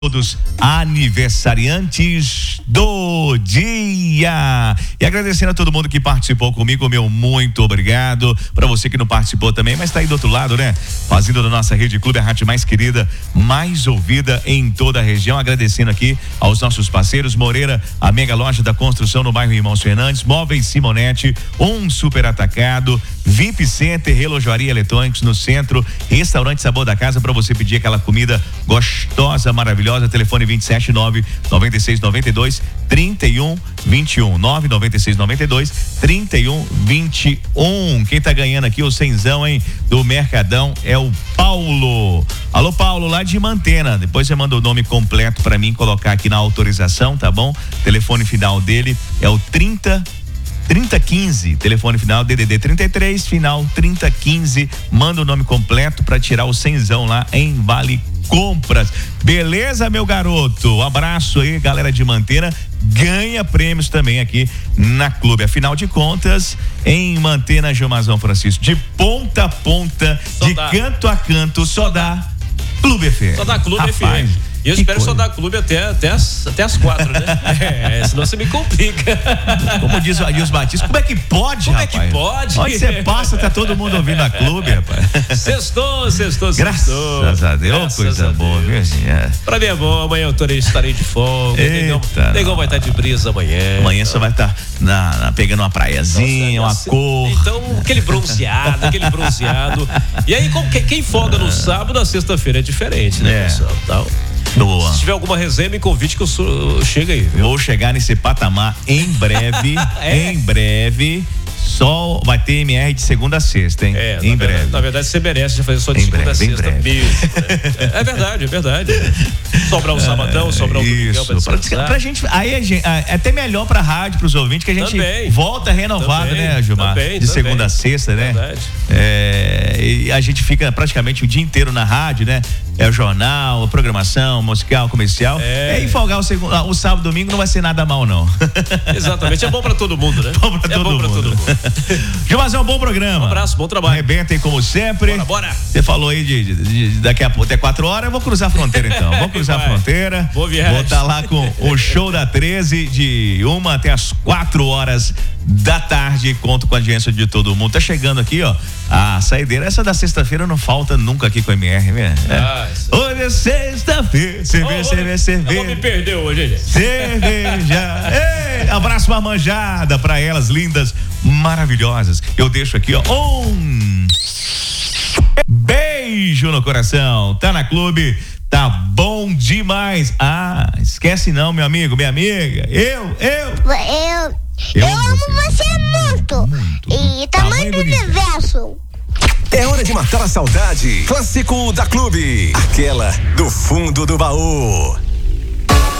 todos aniversariantes do dia. E agradecendo a todo mundo que participou comigo, meu muito obrigado. Para você que não participou também, mas tá aí do outro lado, né? Fazendo da nossa Rede Clube a rádio mais querida, mais ouvida em toda a região. Agradecendo aqui aos nossos parceiros: Moreira, a mega loja da construção no bairro Irmãos Fernandes, Móveis Simonetti, um super atacado, VIP Center, relojoaria eletrônicos no centro, restaurante Sabor da Casa para você pedir aquela comida gostosa, maravilhosa. Telefone 27 996 92 31 21 996 92 31 21. Quem tá ganhando aqui o cenzão, hein, do Mercadão é o Paulo. Alô, Paulo, lá de Mantena. Depois você manda o nome completo para mim colocar aqui na autorização, tá bom? Telefone final dele é o 3015, telefone final DDD 33, final 3015. Manda o nome completo para tirar o cenzão lá em Vale Compras. Beleza, meu garoto? Um abraço aí, galera de Mantena. Ganha prêmios também aqui na Clube. Afinal de contas, em Mantena, Gilmazão Francisco, de ponta a ponta, só de canto a canto, só dá Clube FM. Só dá Clube FM. E eu espero só dar clube até as 4, né? Senão você me complica. Como diz o Adilson Batista, como é que pode, como rapaz? Como é que pode? Onde você passa, tá todo mundo ouvindo a Clube, rapaz. Sextou. Graças a Deus, coisa boa, viu? Pra mim é bom, amanhã eu estarei de folga. Negão vai estar de brisa amanhã. Amanhã você vai estar pegando uma praiazinha, uma cor. Então, aquele bronzeado. E aí, quem folga no sábado, na sexta-feira é diferente, né, pessoal? Então, boa. Se tiver alguma resenha, me convide que eu chego aí, viu? Vou chegar nesse patamar em breve. Em breve. Só vai ter MR de segunda a sexta, hein? Em breve. Na verdade, você merece já fazer só de segunda a sexta mesmo. É verdade. Sobrar um sabadão, sobrar um domingão pra gente. Aí é até melhor pra rádio, pros ouvintes, que a gente volta renovado, né, Gilmar? De segunda a sexta, né? Verdade. E a gente fica praticamente o dia inteiro na rádio, né? É o jornal, a programação, musical, comercial. E folgar o sábado, domingo não vai ser nada mal, não. Exatamente, é bom pra todo mundo, né? Bom pra todo mundo. Gilmazão, bom programa. Um abraço, bom trabalho. Arrebentem como sempre. Bora. Você falou aí de daqui a pouco, até 4 horas, eu vou cruzar a fronteira então. Vou cruzar a fronteira. Boa viagem. Vou estar lá com o show da 13, de 1 até as 4 horas da tarde. Conto com a audiência de todo mundo. Tá chegando aqui, ó, a saideira. Essa da sexta-feira não falta nunca aqui com a MR, né? Hoje é sexta-feira. Cerveja. Eu vou me perder hoje, gente. Cerveja. Ei, abraço, uma manjada pra elas, lindas, maravilhosas. Eu deixo aqui, ó, um beijo no coração. Tá na Clube, tá bom demais. Esquece não, meu amigo, minha amiga. Eu amo você muito. E tamanho do universo. É hora de matar a saudade. Clássico da Clube. Aquela do fundo do baú.